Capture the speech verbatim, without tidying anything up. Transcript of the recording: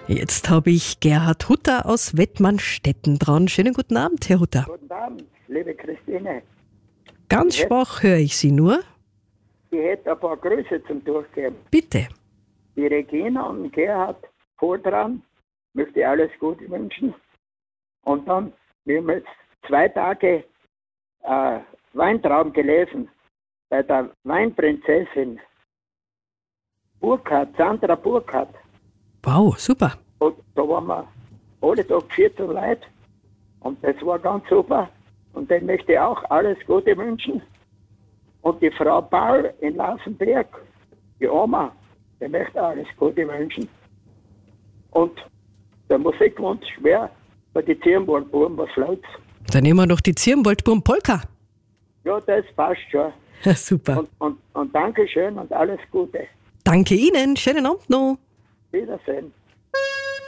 Jetzt habe ich Gerhard Hutter aus Wettmannstetten dran. Schönen guten Abend, Herr Hutter. Guten Abend, liebe Christine. Ganz Ich hätt- schwach höre ich Sie nur. Ich hätte ein paar Grüße zum Durchgeben. Bitte. Die Regina und Gerhard vor dran, möchte ich alles Gute wünschen. Und dann, wir haben jetzt zwei Tage äh, Weintrauben gelesen bei der Weinprinzessin Burkhardt, Sandra Burkhardt. Wow, super. Und da waren wir alle Tag vierzehn Leute und das war ganz super. Und den möchte ich auch alles Gute wünschen. Und die Frau Paul in Lassenberg, die Oma, die möchte alles Gute wünschen. Und der Musikwunsch schwer bei die Zirnwaldbuben, was läuft's? Dann nehmen wir noch die Zirnwaldburm Polka. Ja, das passt schon. Super. Und, und, und Dankeschön und alles Gute. Danke Ihnen. Schönen Abend noch. Wiedersehen.